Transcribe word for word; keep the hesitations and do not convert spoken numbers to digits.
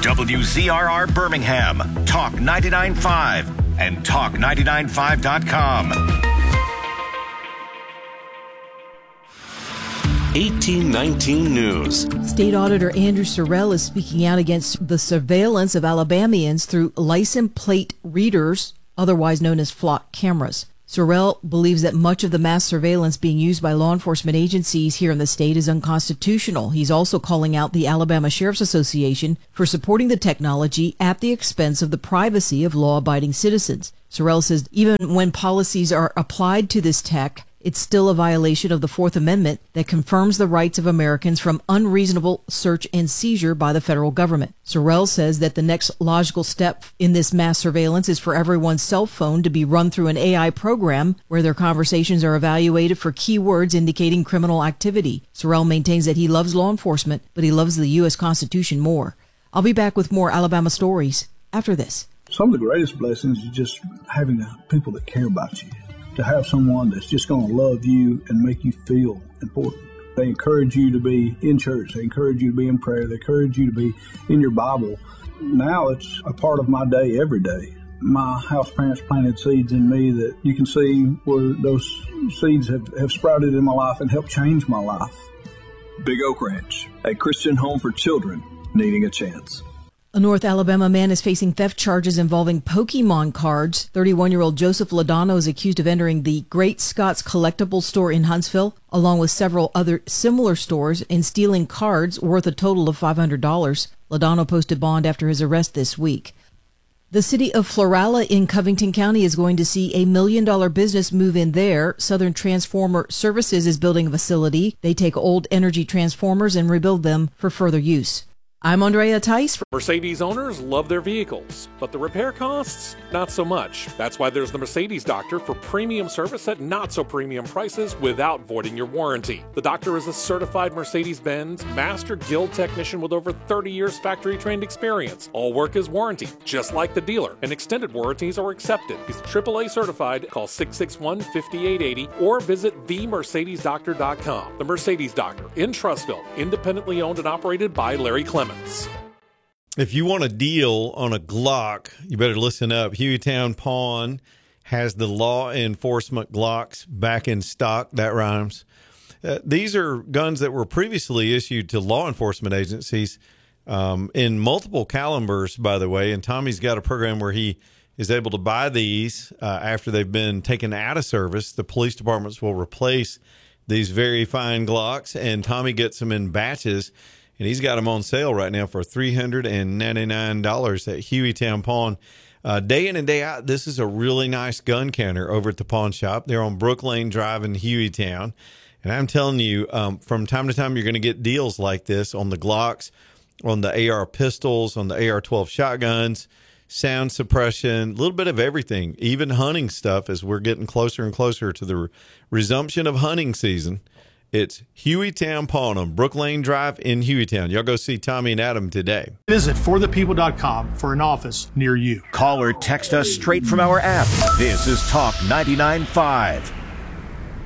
W Z R R Birmingham, Talk ninety-nine point five, and talk ninety-nine five dot com. eighteen nineteen News. State Auditor Andrew Sorrell is speaking out against the surveillance of Alabamians through license plate readers, otherwise known as flock cameras. Sorrell believes that much of the mass surveillance being used by law enforcement agencies here in the state is unconstitutional. He's also calling out the Alabama Sheriff's Association for supporting the technology at the expense of the privacy of law-abiding citizens. Sorrell says even when policies are applied to this tech, it's still a violation of the Fourth Amendment that confirms the rights of Americans from unreasonable search and seizure by the federal government. Sorrell says that the next logical step in this mass surveillance is for everyone's cell phone to be run through an A I program where their conversations are evaluated for keywords indicating criminal activity. Sorrell maintains that he loves law enforcement, but he loves the U S Constitution more. I'll be back with more Alabama stories after this. Some of the greatest blessings is just having people that care about you. To have someone that's just going to love you and make you feel important. They encourage you to be in church. They encourage you to be in prayer. They encourage you to be in your Bible. Now it's a part of my day every day. My house parents planted seeds in me that you can see where those seeds have, have sprouted in my life and helped change my life. Big Oak Ranch, a Christian home for children needing a chance. A North Alabama man is facing theft charges involving Pokemon cards. thirty-one-year-old Joseph Lodano is accused of entering the Great Scott's Collectibles store in Huntsville, along with several other similar stores, and stealing cards worth a total of five hundred dollars. Lodano posted bond after his arrest this week. The city of Florala in Covington County is going to see a million-dollar business move in there. Southern Transformer Services is building a facility. They take old energy transformers and rebuild them for further use. I'm Andrea Tice. Mercedes owners love their vehicles, but the repair costs, not so much. That's why there's the Mercedes Doctor for premium service at not-so-premium prices without voiding your warranty. The Doctor is a certified Mercedes-Benz Master Guild technician with over thirty years factory-trained experience. All work is warranted, just like the dealer, and extended warranties are accepted. He's triple A certified. Call six six one, five eight eight zero or visit the mercedes doctor dot com. The Mercedes Doctor in Trussville, independently owned and operated by Larry Clemens. If you want a deal on a Glock, you better listen up. Hueytown Pawn has the law enforcement Glocks back in stock. That rhymes. Uh, these are guns that were previously issued to law enforcement agencies um, in multiple calibers, by the way. And Tommy's got a program where he is able to buy these uh, after they've been taken out of service. The police departments will replace these very fine Glocks, and Tommy gets them in batches. And he's got them on sale right now for three hundred ninety-nine dollars at Hueytown Pawn. Uh, day in and day out, this is a really nice gun counter over at the pawn shop. They're on Brook Lane Drive in Hueytown. And I'm telling you, um, from time to time, you're going to get deals like this on the Glocks, on the A R pistols, on the A R twelve shotguns, sound suppression, a little bit of everything, even hunting stuff as we're getting closer and closer to the re- resumption of hunting season. It's Hueytown Pawn on Brook Lane Drive in Hueytown. Y'all go see Tommy and Adam today. Visit for the people dot com for an office near you. Call or text us straight from our app. This is Talk ninety-nine point five.